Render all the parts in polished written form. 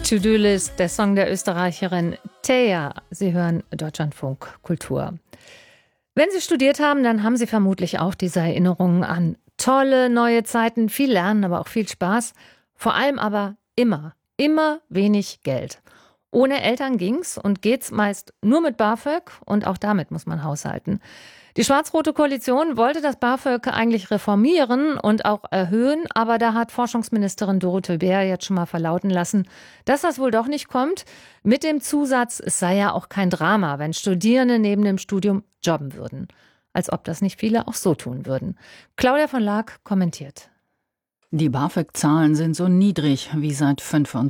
To-Do-List, der Song der Österreicherin Thea. Sie hören Deutschlandfunk Kultur. Wenn Sie studiert haben, dann haben Sie vermutlich auch diese Erinnerungen an tolle neue Zeiten, viel Lernen, aber auch viel Spaß. Vor allem aber immer wenig Geld. Ohne Eltern ging's und geht's meist nur mit BAföG und auch damit muss man haushalten. Die schwarz-rote Koalition wollte das BAföG eigentlich reformieren und auch erhöhen, aber da hat Forschungsministerin Dorothee Bär jetzt schon mal verlauten lassen, dass das wohl doch nicht kommt. Mit dem Zusatz, es sei ja auch kein Drama, wenn Studierende neben dem Studium jobben würden. Als ob das nicht viele auch so tun würden. Claudia von Laak kommentiert. Die BAföG-Zahlen sind so niedrig wie seit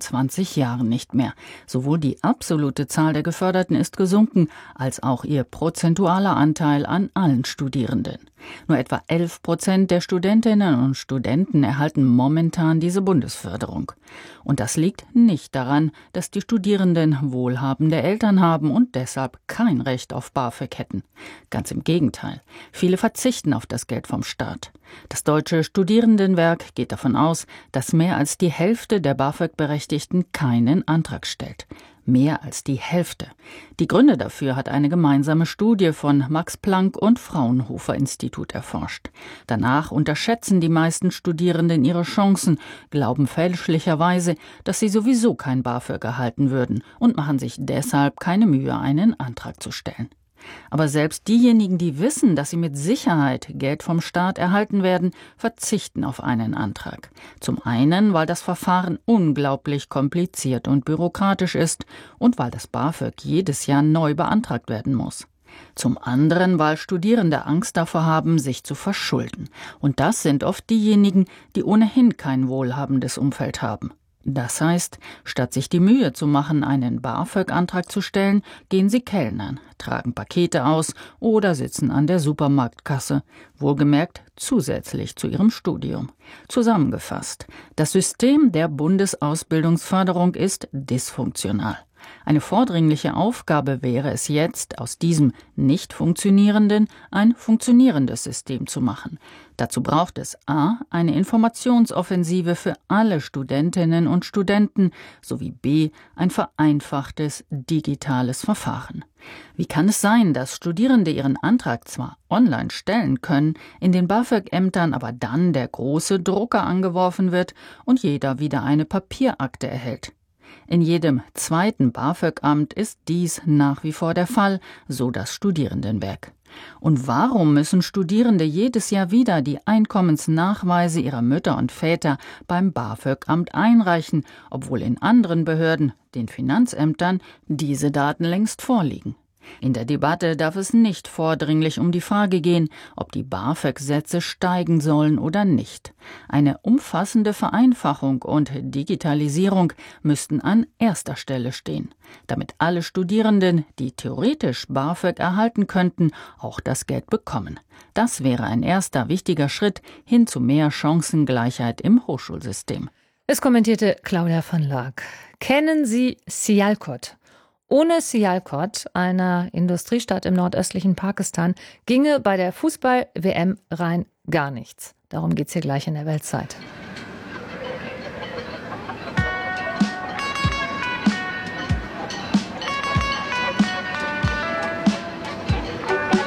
25 Jahren nicht mehr. Sowohl die absolute Zahl der Geförderten ist gesunken, als auch ihr prozentualer Anteil an allen Studierenden. Nur etwa 11% der Studentinnen und Studenten erhalten momentan diese Bundesförderung. Und das liegt nicht daran, dass die Studierenden wohlhabende Eltern haben und deshalb kein Recht auf BAföG hätten. Ganz im Gegenteil. Viele verzichten auf das Geld vom Staat. Das Deutsche Studierendenwerk geht davon aus, dass mehr als die Hälfte der BAföG-Berechtigten keinen Antrag stellt. Mehr als die Hälfte. Die Gründe dafür hat eine gemeinsame Studie von Max Planck und Fraunhofer Institut erforscht. Danach unterschätzen die meisten Studierenden ihre Chancen, glauben fälschlicherweise, dass sie sowieso kein BAföG erhalten würden und machen sich deshalb keine Mühe, einen Antrag zu stellen. Aber selbst diejenigen, die wissen, dass sie mit Sicherheit Geld vom Staat erhalten werden, verzichten auf einen Antrag. Zum einen, weil das Verfahren unglaublich kompliziert und bürokratisch ist und weil das BAföG jedes Jahr neu beantragt werden muss. Zum anderen, weil Studierende Angst davor haben, sich zu verschulden. Und das sind oft diejenigen, die ohnehin kein wohlhabendes Umfeld haben. Das heißt, statt sich die Mühe zu machen, einen BAföG-Antrag zu stellen, gehen sie kellnern, tragen Pakete aus oder sitzen an der Supermarktkasse, wohlgemerkt zusätzlich zu ihrem Studium. Zusammengefasst, das System der Bundesausbildungsförderung ist dysfunktional. Eine vordringliche Aufgabe wäre es jetzt, aus diesem nicht funktionierenden ein funktionierendes System zu machen. Dazu braucht es a. eine Informationsoffensive für alle Studentinnen und Studenten sowie b. ein vereinfachtes digitales Verfahren. Wie kann es sein, dass Studierende ihren Antrag zwar online stellen können, in den BAföG-Ämtern aber dann der große Drucker angeworfen wird und jeder wieder eine Papierakte erhält? In jedem zweiten BAföG-Amt ist dies nach wie vor der Fall, so das Studierendenwerk. Und warum müssen Studierende jedes Jahr wieder die Einkommensnachweise ihrer Mütter und Väter beim BAföG-Amt einreichen, obwohl in anderen Behörden, den Finanzämtern, diese Daten längst vorliegen? In der Debatte darf es nicht vordringlich um die Frage gehen, ob die BAföG-Sätze steigen sollen oder nicht. Eine umfassende Vereinfachung und Digitalisierung müssten an erster Stelle stehen, damit alle Studierenden, die theoretisch BAföG erhalten könnten, auch das Geld bekommen. Das wäre ein erster wichtiger Schritt hin zu mehr Chancengleichheit im Hochschulsystem. Es kommentierte Claudia von Laak. Kennen Sie Sialkot? Ohne Sialkot, einer Industriestadt im nordöstlichen Pakistan, ginge bei der Fußball-WM rein gar nichts. Darum geht's hier gleich in der Weltzeit.